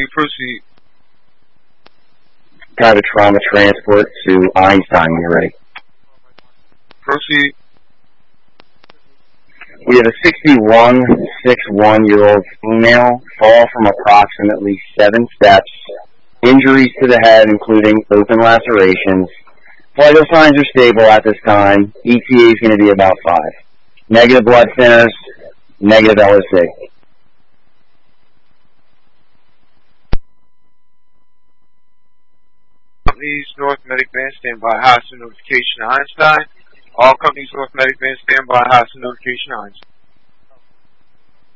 company, proceed. Private trauma transport to Einstein when you're ready. Proceed. We have a 61-year-old female, fall from approximately 7 steps, injuries to the head including open lacerations. Vital signs are stable at this time. ETA is going to be about 5. Negative blood thinners, negative LOC. Companies North Medic Band, stand by. Hostile notification Einstein. All companies North Medic Band, stand by. Hostile notification Einstein.